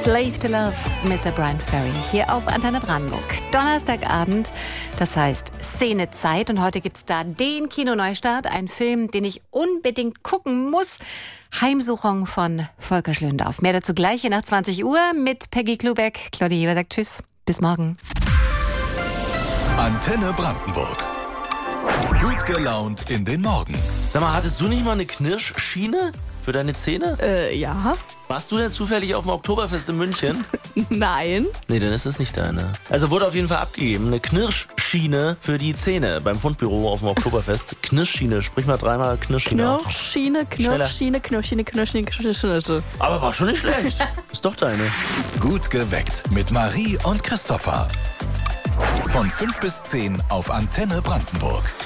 Slave to Love, Mr. Brian Ferry, hier auf Antenne Brandenburg. Donnerstagabend, das heißt Szenezeit. Und heute gibt's da den Kinoneustart, ein Film, den ich unbedingt gucken muss. Heimsuchung von Volker Schlöndorff. Mehr dazu gleich hier nach 20 Uhr mit Peggy Klubeck. Claudia Heber sagt Tschüss, bis morgen. Antenne Brandenburg. Gut gelaunt in den Morgen. Sag mal, hattest du nicht mal eine Knirschschiene für deine Zähne? Ja. Warst du denn zufällig auf dem Oktoberfest in München? Nein. Nee, dann ist es nicht deine. Also wurde auf jeden Fall abgegeben, eine Knirschschiene für die Zähne beim Fundbüro auf dem Oktoberfest. Knirschschiene, sprich mal dreimal Knirschschiene. Knirschschiene, Knirschschiene. Aber war schon nicht schlecht. Ist doch deine. Gut geweckt mit Marie und Christopher. Von 5 bis 10 auf Antenne Brandenburg.